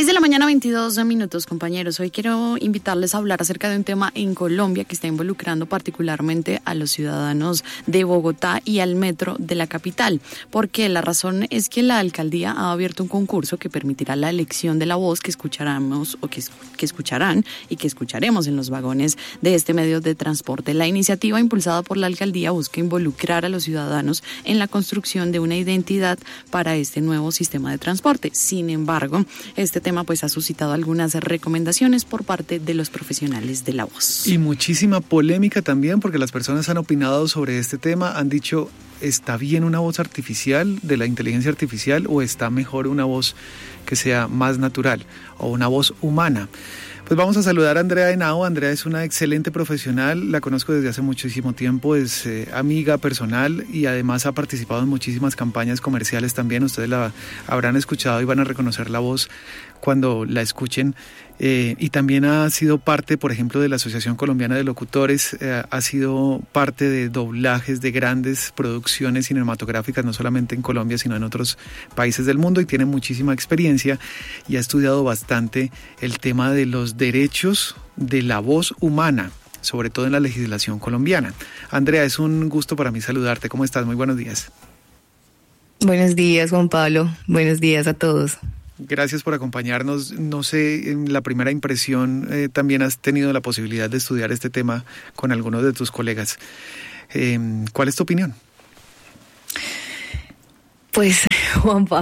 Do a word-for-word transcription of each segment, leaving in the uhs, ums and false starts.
seis de la mañana, veintidós minutos, compañeros. Hoy quiero invitarles a hablar acerca de un tema en Colombia que está involucrando particularmente a los ciudadanos de Bogotá y al metro de la capital. Porque la razón es que la alcaldía ha abierto un concurso que permitirá la elección de la voz que escucharemos o que, que escucharán y que escucharemos en los vagones de este medio de transporte. La iniciativa impulsada por la alcaldía busca involucrar a los ciudadanos en la construcción de una identidad para este nuevo sistema de transporte. Sin embargo, este tema pues ha suscitado algunas recomendaciones por parte de los profesionales de la voz. Y muchísima polémica también, porque las personas han opinado sobre este tema, han dicho, ¿está bien una voz artificial de la inteligencia artificial o está mejor una voz que sea más natural o una voz humana? Pues vamos a saludar a Andrea Henao. Andrea es una excelente profesional, la conozco desde hace muchísimo tiempo, es eh, amiga personal y además ha participado en muchísimas campañas comerciales también. Ustedes la habrán escuchado y van a reconocer la voz cuando la escuchen. Eh, y también ha sido parte, por ejemplo, de la Asociación Colombiana de Locutores, eh, ha sido parte de doblajes de grandes producciones cinematográficas, no solamente en Colombia, sino en otros países del mundo, y tiene muchísima experiencia y ha estudiado bastante el tema de los derechos de la voz humana, sobre todo en la legislación colombiana. Andrea, es un gusto para mí saludarte. ¿Cómo estás? Muy buenos días. Buenos días, Juan Pablo. Buenos días a todos. Gracias por acompañarnos. No sé, en la primera impresión eh, también has tenido la posibilidad de estudiar este tema con algunos de tus colegas. Eh, ¿Cuál es tu opinión? Pues, Juanpa,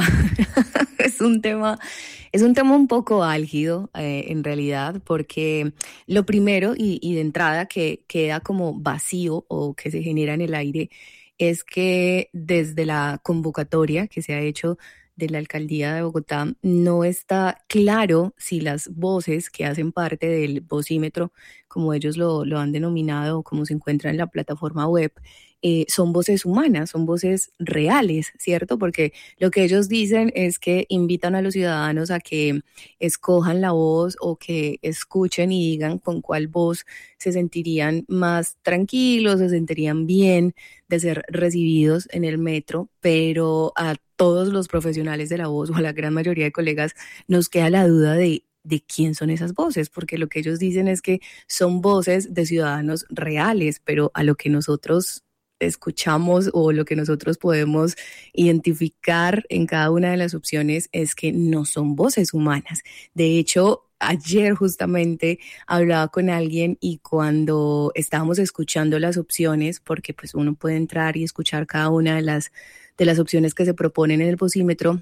es un tema, es un tema un poco álgido eh, en realidad, porque lo primero y, y de entrada que queda como vacío o que se genera en el aire es que desde la convocatoria que se ha hecho de la alcaldía de Bogotá no está claro si las voces que hacen parte del vocímetro, como ellos lo, lo han denominado o como se encuentra en la plataforma web, eh, son voces humanas, son voces reales, ¿cierto? Porque lo que ellos dicen es que invitan a los ciudadanos a que escojan la voz o que escuchen y digan con cuál voz se sentirían más tranquilos, se sentirían bien de ser recibidos en el metro, pero a todos los profesionales de la voz o a la gran mayoría de colegas nos queda la duda de, de quién son esas voces, porque lo que ellos dicen es que son voces de ciudadanos reales, pero a lo que nosotros escuchamos o lo que nosotros podemos identificar en cada una de las opciones es que no son voces humanas. De hecho, ayer justamente hablaba con alguien y cuando estábamos escuchando las opciones, porque pues uno puede entrar y escuchar cada una de las, de las opciones que se proponen en el vocímetro,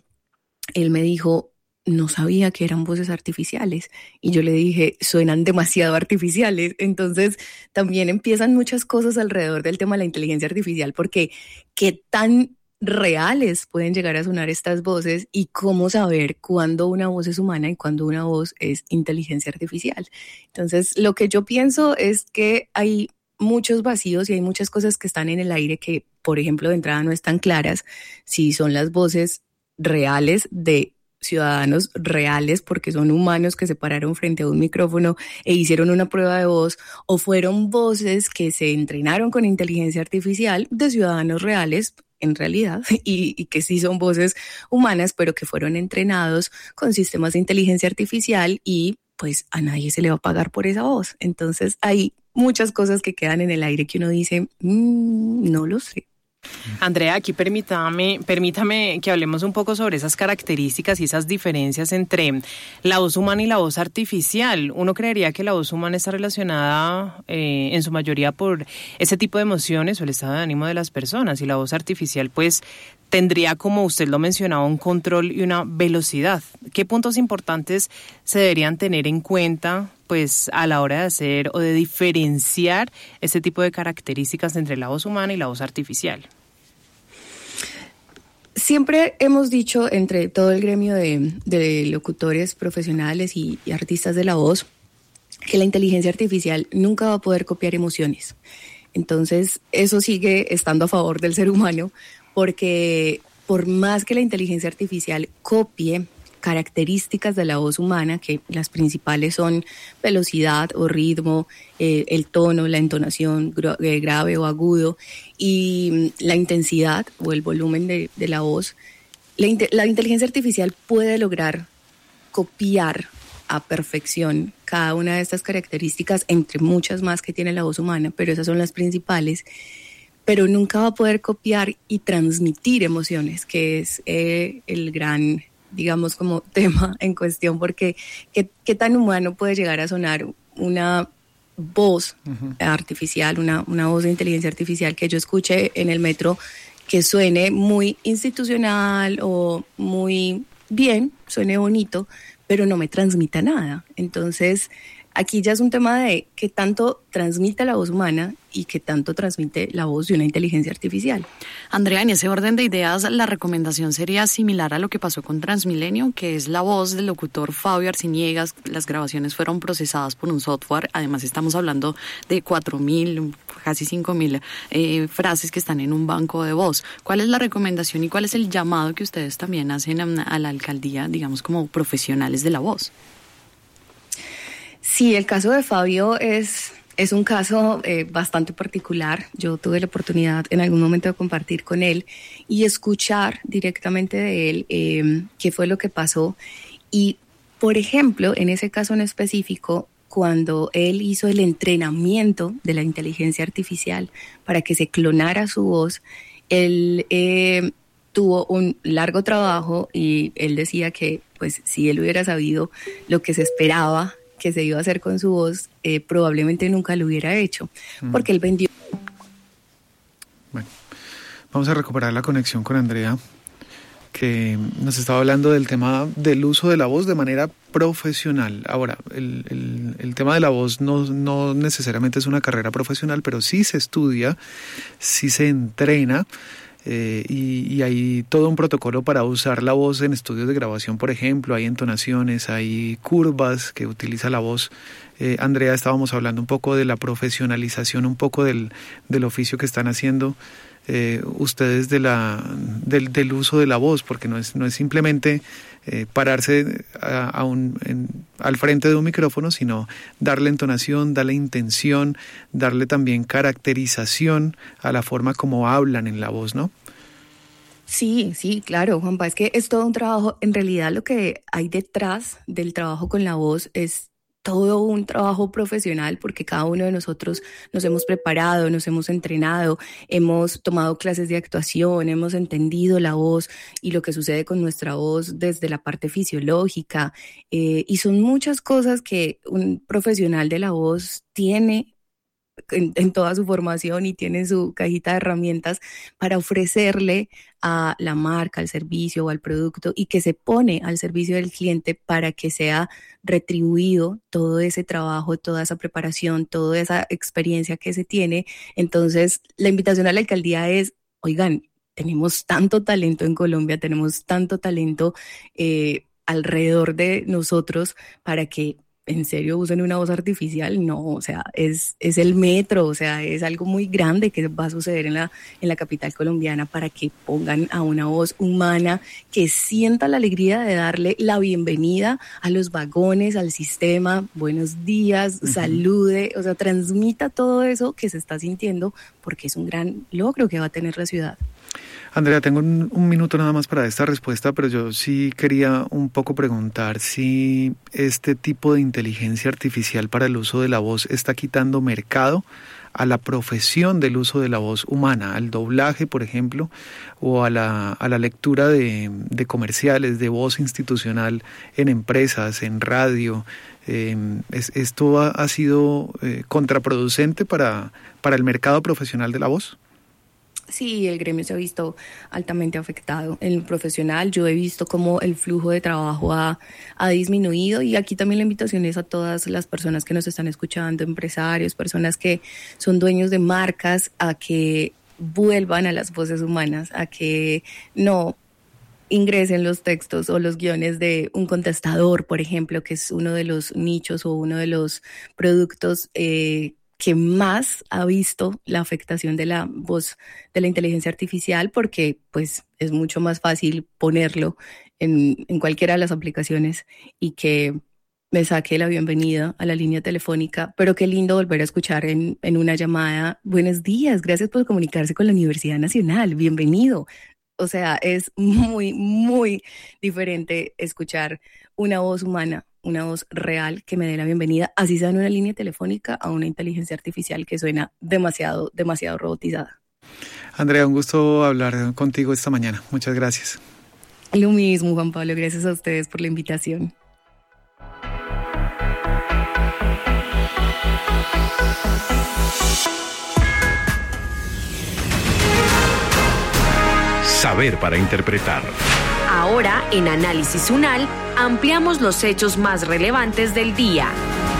él me dijo, no sabía que eran voces artificiales. Y yo le dije, suenan demasiado artificiales. Entonces también empiezan muchas cosas alrededor del tema de la inteligencia artificial, porque qué tan reales pueden llegar a sonar estas voces y cómo saber cuándo una voz es humana y cuándo una voz es inteligencia artificial. Entonces, lo que yo pienso es que hay muchos vacíos y hay muchas cosas que están en el aire que, por ejemplo, de entrada no están claras si son las voces reales de ciudadanos reales porque son humanos que se pararon frente a un micrófono e hicieron una prueba de voz, o fueron voces que se entrenaron con inteligencia artificial de ciudadanos reales en realidad, y, y que sí son voces humanas, pero que fueron entrenados con sistemas de inteligencia artificial y pues a nadie se le va a pagar por esa voz. Entonces hay muchas cosas que quedan en el aire que uno dice, mmm, no lo sé. Andrea, aquí permítame, permítame que hablemos un poco sobre esas características y esas diferencias entre la voz humana y la voz artificial. Uno creería que la voz humana está relacionada eh, en su mayoría por ese tipo de emociones o el estado de ánimo de las personas, y la voz artificial pues tendría, como usted lo mencionaba, un control y una velocidad. ¿Qué puntos importantes se deberían tener en cuenta pues a la hora de hacer o de diferenciar este tipo de características entre la voz humana y la voz artificial? Siempre hemos dicho entre todo el gremio de, de locutores profesionales y, y artistas de la voz que la inteligencia artificial nunca va a poder copiar emociones. Entonces, eso sigue estando a favor del ser humano, porque por más que la inteligencia artificial copie características de la voz humana, que las principales son velocidad o ritmo, eh, el tono, la entonación gra- grave o agudo y la intensidad o el volumen de, de la voz, la, inte- la inteligencia artificial puede lograr copiar a perfección cada una de estas características, entre muchas más que tiene la voz humana, pero esas son las principales, pero nunca va a poder copiar y transmitir emociones, que es eh, el gran, digamos, como tema en cuestión, porque ¿qué, qué tan humano puede llegar a sonar una voz uh-huh. artificial, una, una voz de inteligencia artificial que yo escuche en el metro que suene muy institucional o muy bien, suene bonito, pero no me transmita nada? Entonces, aquí ya es un tema de qué tanto transmite la voz humana y qué tanto transmite la voz de una inteligencia artificial. Andrea, en ese orden de ideas, la recomendación sería similar a lo que pasó con Transmilenio, que es la voz del locutor Fabio Arciniegas. Las grabaciones fueron procesadas por un software. Además, estamos hablando de cuatro mil, casi cinco mil eh, frases que están en un banco de voz. ¿Cuál es la recomendación y cuál es el llamado que ustedes también hacen a, a la alcaldía, digamos, como profesionales de la voz? Sí, el caso de Fabio es, es un caso eh, bastante particular. Yo tuve la oportunidad en algún momento de compartir con él y escuchar directamente de él eh, qué fue lo que pasó. Y, por ejemplo, en ese caso en específico, cuando él hizo el entrenamiento de la inteligencia artificial para que se clonara su voz, él eh, tuvo un largo trabajo y él decía que, pues, si él hubiera sabido lo que se esperaba que se iba a hacer con su voz, eh, probablemente nunca lo hubiera hecho, porque él vendió. Bueno, vamos a recuperar la conexión con Andrea, que nos estaba hablando del tema del uso de la voz de manera profesional. Ahora, el, el, el tema de la voz no, no necesariamente es una carrera profesional, pero sí se estudia, sí se entrena. Eh, y, y hay todo un protocolo para usar la voz en estudios de grabación, por ejemplo. Hay entonaciones, hay curvas que utiliza la voz. Eh, Andrea, estábamos hablando un poco de la profesionalización, un poco del, del oficio que están haciendo eh, ustedes de la, del, del uso de la voz, porque no es, no es simplemente eh, pararse a, a un, en, al frente de un micrófono, sino darle entonación, darle intención, darle también caracterización a la forma como hablan en la voz, ¿no? Sí, sí, claro, Juanpa, es que es todo un trabajo. En realidad lo que hay detrás del trabajo con la voz es todo un trabajo profesional, porque cada uno de nosotros nos hemos preparado, nos hemos entrenado, hemos tomado clases de actuación, hemos entendido la voz y lo que sucede con nuestra voz desde la parte fisiológica, eh, y son muchas cosas que un profesional de la voz tiene En, en toda su formación y tiene su cajita de herramientas para ofrecerle a la marca, al servicio o al producto, y que se pone al servicio del cliente para que sea retribuido todo ese trabajo, toda esa preparación, toda esa experiencia que se tiene. Entonces, la invitación a la alcaldía es, oigan, tenemos tanto talento en Colombia, tenemos tanto talento eh, alrededor de nosotros para que ¿en serio usan una voz artificial? No, o sea, es, es el metro, o sea, es algo muy grande que va a suceder en la, en la capital colombiana para que pongan a una voz humana que sienta la alegría de darle la bienvenida a los vagones, al sistema, buenos días, uh-huh. salude, o sea, transmita todo eso que se está sintiendo, porque es un gran logro que va a tener la ciudad. Andrea, tengo un, un minuto nada más para esta respuesta, pero yo sí quería un poco preguntar si este tipo de inteligencia artificial para el uso de la voz está quitando mercado a la profesión del uso de la voz humana, al doblaje, por ejemplo, o a la, a la lectura de, de comerciales, de voz institucional en empresas, en radio. Eh, es, ¿Esto ha, ha sido eh, contraproducente para, para el mercado profesional de la voz? Sí, el gremio se ha visto altamente afectado. En lo profesional yo he visto cómo el flujo de trabajo ha, ha disminuido, y aquí también la invitación es a todas las personas que nos están escuchando, empresarios, personas que son dueños de marcas, a que vuelvan a las voces humanas, a que no ingresen los textos o los guiones de un contestador, por ejemplo, que es uno de los nichos o uno de los productos eh, que más ha visto la afectación de la voz de la inteligencia artificial, porque pues es mucho más fácil ponerlo en, en cualquiera de las aplicaciones y que me saque la bienvenida a la línea telefónica. Pero qué lindo volver a escuchar en, en una llamada: buenos días, gracias por comunicarse con la Universidad Nacional, bienvenido. O sea, es muy, muy diferente escuchar una voz humana, una voz real que me dé la bienvenida, así sea en una línea telefónica, a una inteligencia artificial que suena demasiado, demasiado robotizada. Andrea, un gusto hablar contigo esta mañana. Muchas gracias. Lo mismo, Juan Pablo. Gracias a ustedes por la invitación. Saber para interpretar. Ahora, en Análisis UNAL, ampliamos los hechos más relevantes del día.